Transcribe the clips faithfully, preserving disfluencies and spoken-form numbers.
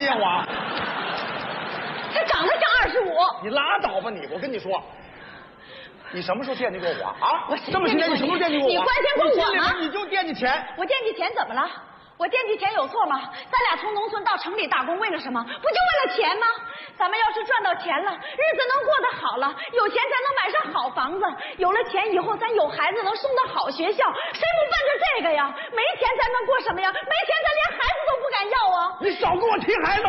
电话？ 他长得像二十五。 你拉倒吧你！我跟你说，你什么时候惦记过我啊？ 我这么些年你什么时候惦记过我？ 你关心过我吗？ 你就惦记钱。 我惦记钱怎么了？我惦记钱有错吗？咱俩从农村到城里打工为了什么？不就为了钱吗？咱们要是赚到钱了，日子能过得好了，有钱才能买上好房子，有了钱以后咱有孩子能送到好学校，谁不奔着这个呀？没钱咱能过什么呀？没钱咱连孩子都不敢要啊！ 你少跟我提孩子。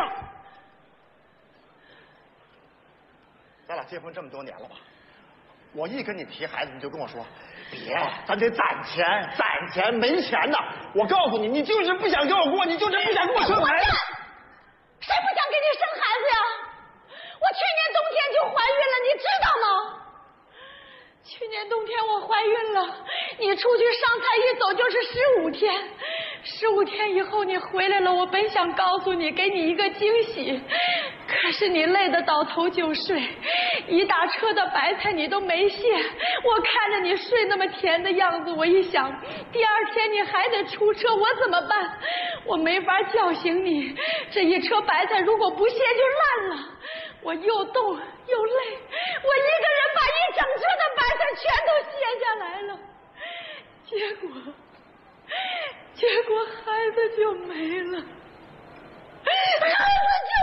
咱俩结婚这么多年了吧？我一跟你提孩子，你就跟我说别，咱得攒钱，攒钱，没钱呢。我告诉你，你就是不想跟我过，你就是不想跟我生孩子。 谁不想给你生孩子呀？我去年冬天就怀孕了，你知道吗？去年冬天我怀孕了，你出去上菜一走就是十五天，十五天以后你回来了，我本想告诉你，给你一个惊喜，可是你累得倒头就睡，一大车的白菜你都没卸，我看着你睡那么甜的样子，我一想，第二天你还得出车，我怎么办？我没法叫醒你，这一车白菜如果不卸就烂了。我又冻又累，我一个人把一整车的白菜全都卸下来了，结果，结果孩子就没了，孩子就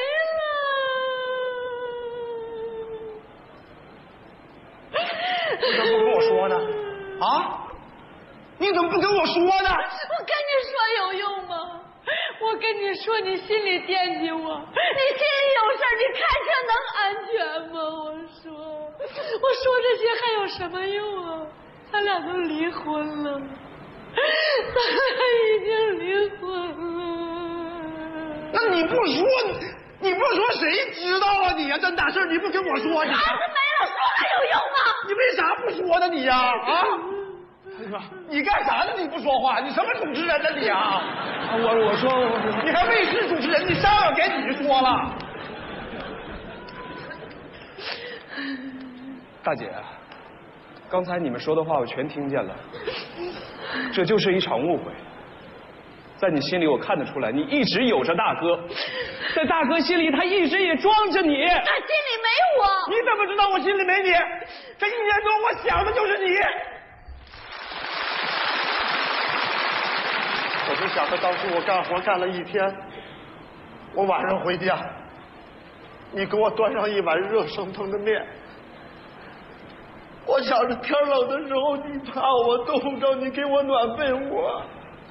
没了。 你怎么不跟我说呢？啊？你怎么不跟我说呢？ 我跟你说有用吗？我跟你说，你心里惦记我，你心里有事儿，你开车能安全吗？我说，我说这些还有什么用啊？咱俩都离婚了，咱俩已经离婚了。 那你不说，你不说谁知道啊你呀、啊？这大事你不跟我说，你孩子没了，说还有用吗？ 你为啥不说呢你呀？啊？你干啥呢？你不说话？你什么主持人呢你啊？我我说我，你还卫视主持人？你上了给你说了。 大姐，刚才你们说的话我全听见了，这就是一场误会。在你心里我看得出来，你一直有着大哥，在大哥心里他一直也装着你。 他心里没我。 你怎么知道我心里没你？这一年多我想的就是你。我就想着当初我干活干了一天，我晚上回家，你给我端上一碗热腾腾的面。我想着天冷的时候你怕我冻着，你给我暖被窝。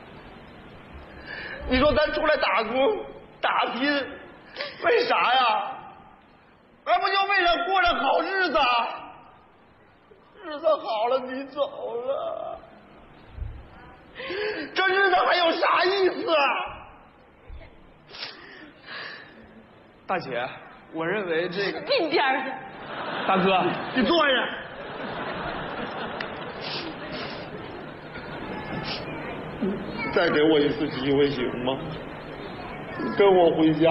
你说咱出来打工打拼，为啥呀？还不就为了过上好日子？日子好了你走了，这日子还有啥意思啊？ 大姐，我认为这个鬓边去。 大哥， 你坐下。再给我一次机会行吗？跟我回家。